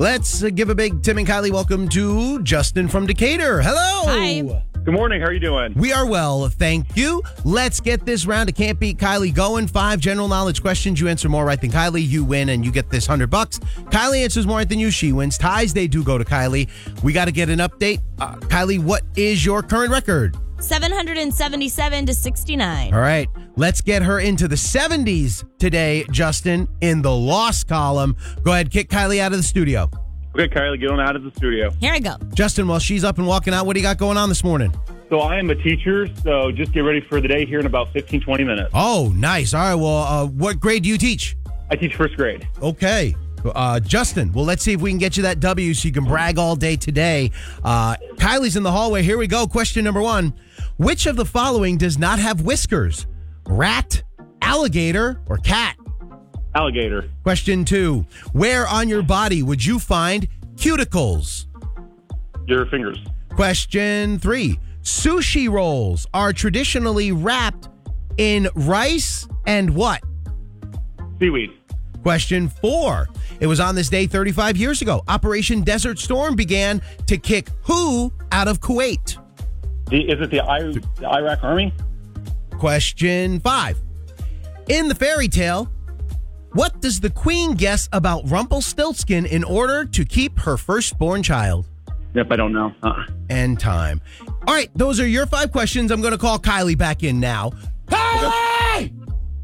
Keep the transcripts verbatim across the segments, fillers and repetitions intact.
Let's uh, give a big Tim and Kylie welcome to Justin from Decatur. Hello. Hi. Good morning. How are you doing? We are well, thank you. Let's get this round of Can't Beat Kylie going. Five general knowledge questions. You answer more right than Kylie, you win, and you get this one hundred bucks. Kylie answers more right than you, she wins. Ties, they do go to Kylie. We got to get an update. Uh, Kylie, what is your current record? seven hundred seventy-seven to sixty-nine. All right, let's get her into the seventies today, Justin, in the loss column. Go ahead, kick Kylie out of the studio. Okay, Kylie, get on out of the studio. Here I go. Justin, while she's up and walking out, what do you got going on this morning? So I am a teacher, so just get ready for the day here in about fifteen, twenty minutes. Oh, nice. All right, well, uh, what grade do you teach? I teach first grade. Okay. Uh, Justin, well, let's see if we can get you that W so you can brag all day today. Uh, Kylie's in the hallway. Here we go. Question number one. Which of the following does not have whiskers? Rat, alligator, or cat? Alligator. Question two. Where on your body would you find cuticles? Your fingers. Question three. Sushi rolls are traditionally wrapped in rice and what? Seaweed. Question four. It was on this day thirty-five years ago. Operation Desert Storm began to kick who out of Kuwait? The, is it the, I, the Iraq Army? Question five. In the fairy tale, what does the queen guess about Rumpelstiltskin in order to keep her firstborn child? Yep, I don't know. Uh-uh. And time. All right, those are your five questions. I'm going to call Kylie back in now. Kylie!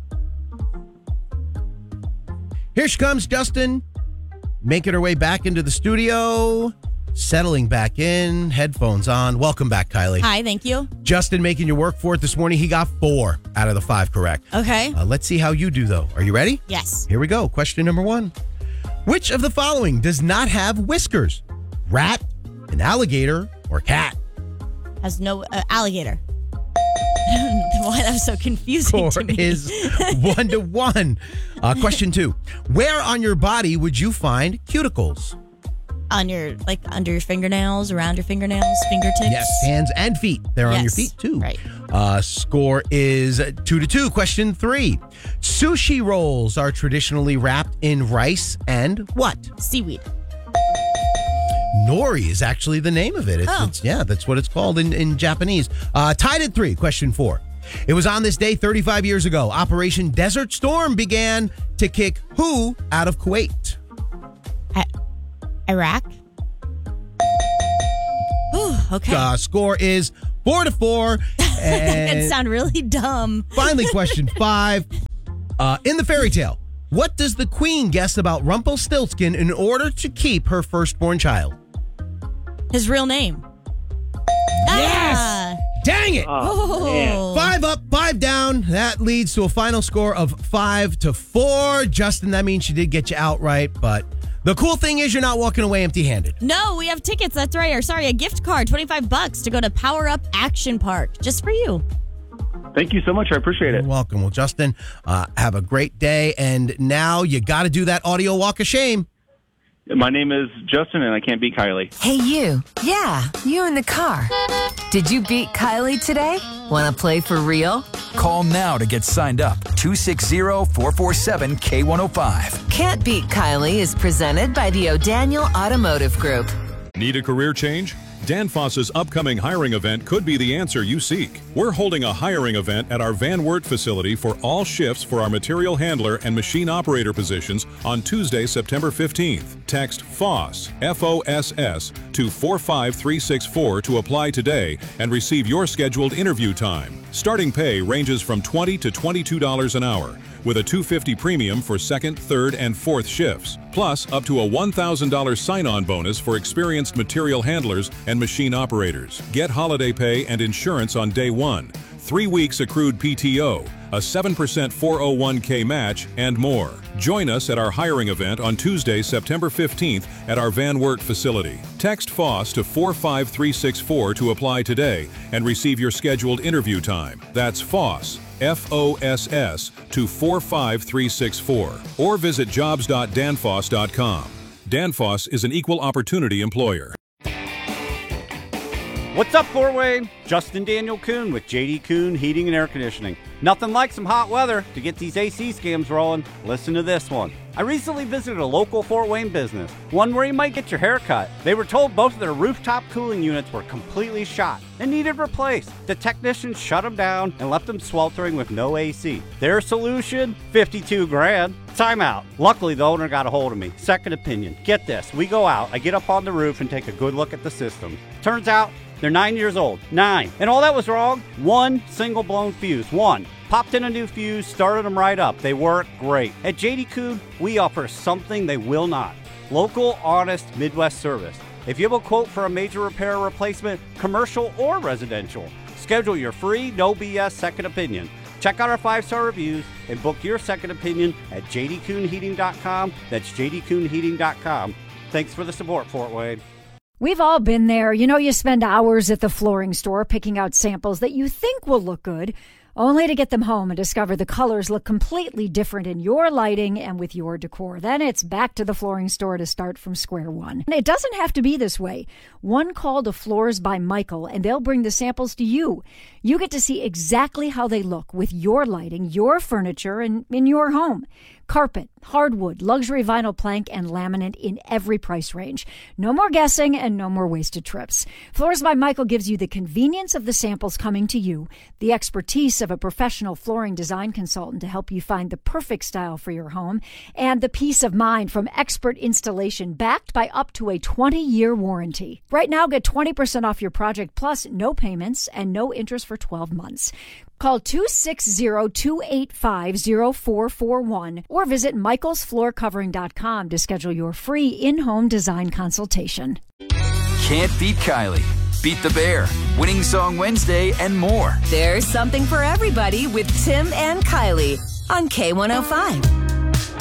Here she comes, Justin. Making her way back into the studio. Settling back in. Headphones on. Welcome back, Kylie. Hi, thank you. Justin making you work for it this morning. He got four out of the five correct. Okay. Uh, let's see how you do, though. Are you ready? Yes. Here we go. Question number one. Which of the following does not have whiskers? Rat, an alligator, or cat? Has no uh, alligator. Why that was so confusing Score to me. is one to one. Uh, question two. Where on your body would you find cuticles? On your, like, under your fingernails, around your fingernails, fingertips? Yes, hands and feet. They're on your Yes, feet, too. right. Uh, score is two to two. Question three. Sushi rolls are traditionally wrapped in rice and what? Seaweed. Nori is actually the name of it. It's, Oh. it's yeah, that's what it's called in, in Japanese. Uh, tied at three. Question four. It was on this day thirty-five years ago. Operation Desert Storm began to kick who out of Kuwait? I- Iraq? Ooh, okay. Uh, score is four to four. It And sound really dumb. finally, question five. Uh, in the fairy tale, what does the queen guess about Rumpelstiltskin in order to keep her firstborn child? His real name. Yes! Ah. Dang it! Oh, man. Oh. Five up, five down. That leads to a final score of five to four. Justin, that means she did get you outright, but the cool thing is you're not walking away empty-handed. No, we have tickets. That's right. Or sorry, a gift card, twenty-five bucks to go to Power Up Action Park, just for you. Thank you so much. I appreciate it. You're welcome. Well, Justin, uh, have a great day. And now you got to do that audio walk of shame. My name is Justin, and I can't beat Kylie. Hey, you. Yeah, you in the car. Did you beat Kylie today? Want to play for real? Call now to get signed up. two six zero, four four seven, K one oh five. Can't Beat Kylie is presented by the O'Daniel Automotive Group. Need a career change? Danfoss's upcoming hiring event could be the answer you seek. We're holding a hiring event at our Van Wert facility for all shifts for our material handler and machine operator positions on Tuesday, September fifteenth. Text FOSS, F O S S, to four five three six four to apply today and receive your scheduled interview time. Starting pay ranges from twenty dollars to twenty-two dollars an hour, with a two hundred fifty dollars premium for second, third, and fourth shifts, plus up to a one thousand dollars sign-on bonus for experienced material handlers and machine operators. Get holiday pay and insurance on day one, three weeks accrued P T O, a seven percent four oh one k match, and more. Join us at our hiring event on Tuesday, September fifteenth at our Van Wert facility. Text FOSS to four five three six four to apply today and receive your scheduled interview time. That's FOSS, F O S S, to four five three six four, or visit jobs dot danfoss dot com. Danfoss is an equal opportunity employer. What's up, four-way? Justin Daniel Kuhn with J D Kuhn Heating and Air Conditioning. Nothing like some hot weather to get these A C scams rolling. Listen to this one. I recently visited a local Fort Wayne business, one where you might get your hair cut. They were told both of their rooftop cooling units were completely shot and needed replaced. The technicians shut them down and left them sweltering with no A C. Their solution? fifty-two grand. Timeout. Luckily, the owner got a hold of me. Second opinion. Get this. We go out, I get up on the roof and take a good look at the system. Turns out, they're nine years old. Nine. And all that was wrong? One single blown fuse. One. Popped in a new fuse, started them right up. They work great. At J D Kuhn, we offer something they will not. Local, honest Midwest service. If you have a quote for a major repair or replacement, commercial or residential, schedule your free, no B S second opinion. Check out our five-star reviews and book your second opinion at j d kuhn heating dot com. That's j d kuhn heating dot com. Thanks for the support, Fort Wayne. We've all been there. You know, you spend hours at the flooring store picking out samples that you think will look good, only to get them home and discover the colors look completely different in your lighting and with your decor. Then it's back to the flooring store to start from square one. And it doesn't have to be this way. One call to Floors by Michael, and they'll bring the samples to you. You get to see exactly how they look with your lighting, your furniture, and in your home. Carpet, hardwood, luxury vinyl plank, and laminate in every price range. No more guessing and no more wasted trips. Floors by Michael gives you the convenience of the samples coming to you, the expertise of a professional flooring design consultant to help you find the perfect style for your home, and the peace of mind from expert installation backed by up to a twenty-year warranty. Right now, get twenty percent off your project plus no payments and no interest for twelve months. Call two six zero, two eight five, zero four four one or visit michaels floor covering dot com to schedule your free in-home design consultation. Can't beat Kylie. Beat the Bear, Winning Song Wednesday, and more. There's something for everybody with Tim and Kylie on K one oh five.